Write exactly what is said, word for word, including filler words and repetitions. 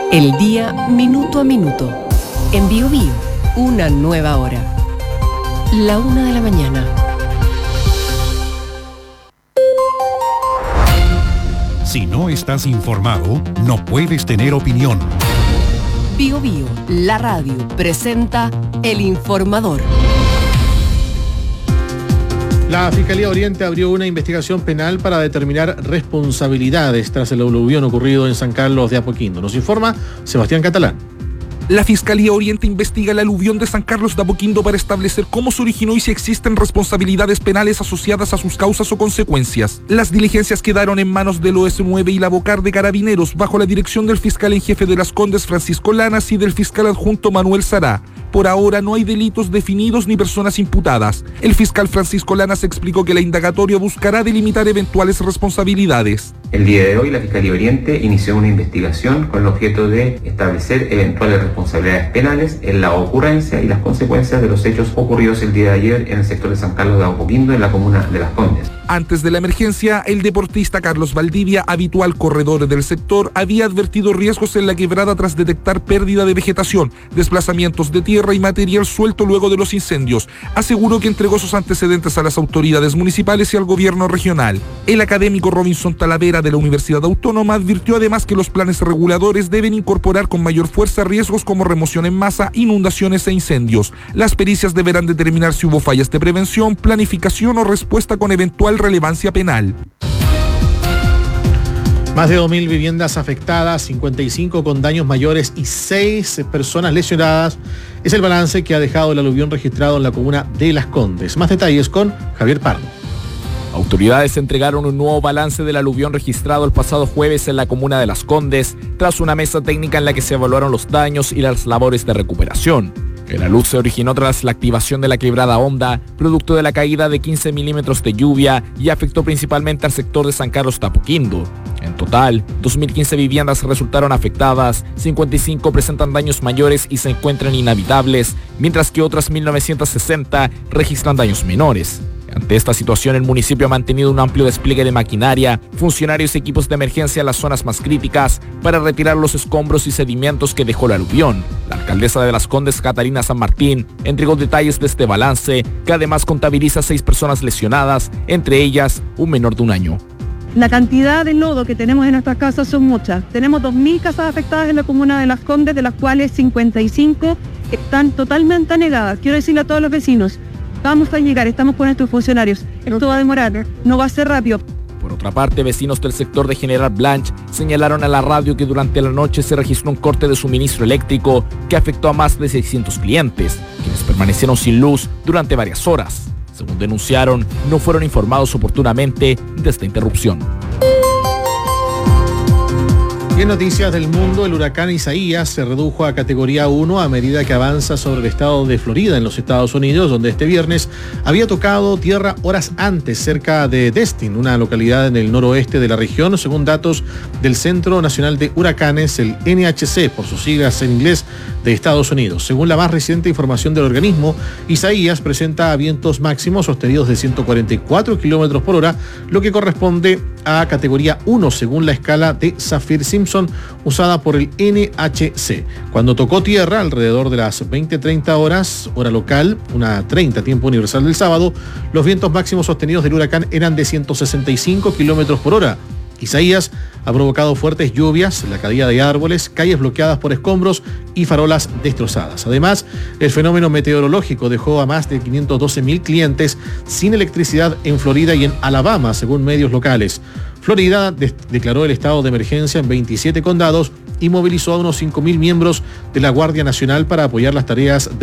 El día minuto a minuto. En Bio Bio, una nueva hora. La una de la mañana. Si no estás informado, no puedes tener opinión. Bio Bio, la radio, presenta El Informador. La Fiscalía Oriente abrió una investigación penal para determinar responsabilidades tras el aluvión ocurrido en San Carlos de Apoquindo. Nos informa Sebastián Catalán. La Fiscalía Oriente investiga el aluvión de San Carlos de Apoquindo para establecer cómo se originó y si existen responsabilidades penales asociadas a sus causas o consecuencias. Las diligencias quedaron en manos del O S nueve y la Bocar de Carabineros, bajo la dirección del fiscal en jefe de Las Condes, Francisco Lanas, y del fiscal adjunto Manuel Sará. Por ahora no hay delitos definidos ni personas imputadas. El fiscal Francisco Lanas explicó que la indagatoria buscará delimitar eventuales responsabilidades. El día de hoy la Fiscalía Oriente inició una investigación con el objeto de establecer eventuales responsabilidades penales en la ocurrencia y las consecuencias de los hechos ocurridos el día de ayer en el sector de San Carlos de Apoquindo, en la comuna de Las Condes. Antes de la emergencia, el deportista Carlos Valdivia, habitual corredor del sector, había advertido riesgos en la quebrada tras detectar pérdida de vegetación, desplazamientos de tierra y material suelto luego de los incendios. Aseguró que entregó sus antecedentes a las autoridades municipales y al gobierno regional. El académico Robinson Talavera de la Universidad Autónoma advirtió además que los planes reguladores deben incorporar con mayor fuerza riesgos como remoción en masa, inundaciones e incendios. Las pericias deberán determinar si hubo fallas de prevención, planificación o respuesta con eventual relevancia penal. Más de dos mil viviendas afectadas, cincuenta y cinco con daños mayores y seis personas lesionadas. Es el balance que ha dejado el aluvión registrado en la comuna de Las Condes. Más detalles con Javier Pardo. Autoridades entregaron un nuevo balance del aluvión registrado el pasado jueves en la comuna de Las Condes, tras una mesa técnica en la que se evaluaron los daños y las labores de recuperación. El alud se originó tras la activación de la quebrada Honda, producto de la caída de quince milímetros de lluvia, y afectó principalmente al sector de San Carlos de Apoquindo. En total, dos mil quince viviendas resultaron afectadas, cincuenta y cinco presentan daños mayores y se encuentran inhabitables, mientras que otras mil novecientas sesenta registran daños menores. Ante esta situación, el municipio ha mantenido un amplio despliegue de maquinaria, funcionarios y equipos de emergencia en las zonas más críticas para retirar los escombros y sedimentos que dejó el aluvión. La alcaldesa de Las Condes, Catalina San Martín, entregó detalles de este balance, que además contabiliza seis personas lesionadas, entre ellas un menor de un año. La cantidad de lodo que tenemos en nuestras casas son muchas. Tenemos dos mil casas afectadas en la comuna de Las Condes, de las cuales cincuenta y cinco están totalmente anegadas. Quiero decirle a todos los vecinos, vamos a llegar, estamos con nuestros funcionarios. Esto va a demorar, no va a ser rápido. Por otra parte, vecinos del sector de General Blanch señalaron a la radio que durante la noche se registró un corte de suministro eléctrico que afectó a más de seiscientos clientes, quienes permanecieron sin luz durante varias horas. Según denunciaron, no fueron informados oportunamente de esta interrupción. Y en noticias del mundo, el huracán Isaías se redujo a categoría uno a medida que avanza sobre el estado de Florida en los Estados Unidos, donde este viernes había tocado tierra horas antes cerca de Destin, una localidad en el noroeste de la región, según datos del Centro Nacional de Huracanes, el N H C, por sus siglas en inglés, de Estados Unidos. Según la más reciente información del organismo, Isaías presenta vientos máximos sostenidos de ciento cuarenta y cuatro kilómetros por hora, lo que corresponde a categoría uno según la escala de Saffir-Simpson usada por el N H C. Cuando tocó tierra, alrededor de las veinte treinta horas, hora local, una treinta tiempo universal del sábado, los vientos máximos sostenidos del huracán eran de ciento sesenta y cinco kilómetros por hora. Isaías ha provocado fuertes lluvias, la caída de árboles, calles bloqueadas por escombros y farolas destrozadas. Además, el fenómeno meteorológico dejó a más de quinientos doce mil clientes sin electricidad en Florida y en Alabama, según medios locales. Florida de- declaró el estado de emergencia en veintisiete condados y movilizó a unos cinco mil miembros de la Guardia Nacional para apoyar las tareas de